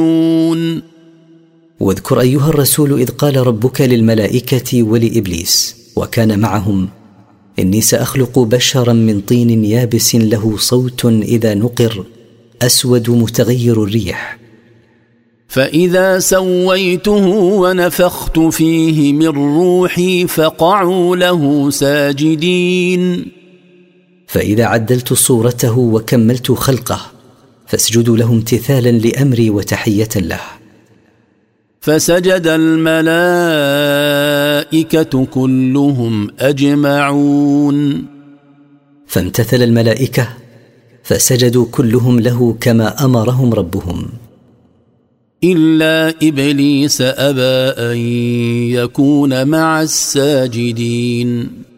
واذكر أيها الرسول إذ قال ربك للملائكة ولإبليس وكان معهم: إني سأخلق بشرا من طين يابس له صوت إذا نقر أسود متغير الريح، فإذا سويته ونفخت فيه من روحي فقعوا له ساجدين. فإذا عدلت صورته وكملت خلقه فاسجدوا له امتثالا لأمري وتحية له. فسجد الملائكة كلهم أجمعون. فامتثل الملائكة فسجدوا كلهم له كما أمرهم ربهم، إلا إبليس أبى أن يكون مع الساجدين.